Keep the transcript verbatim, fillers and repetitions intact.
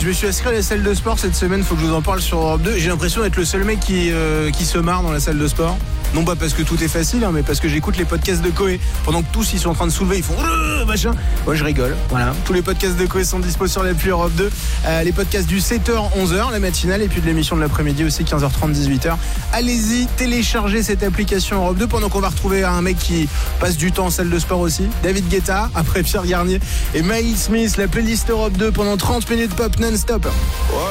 je me suis inscrit à la salle de sport cette semaine, faut que je vous en parle sur Europe deux. J'ai l'impression d'être le seul mec qui, euh, qui se marre dans la salle de sport. Non pas parce que tout est facile, hein, mais parce que j'écoute les podcasts de Koé. Pendant que tous ils sont en train de soulever, ils font machin. Moi je rigole. Voilà. Tous les podcasts de Koé sont dispo sur l'appli Europe deux. Euh, les podcasts du sept heures onze heures, la matinale, et puis de l'émission de l'après-midi aussi quinze heures trente dix-huit heures. Allez-y, téléchargez cette application Europe deux pendant qu'on va retrouver un mec qui passe du temps en salle de sport aussi. David Guetta, après Pierre Garnier et Miles Smith, la playlist Europe deux pendant trente minutes pop non-stop.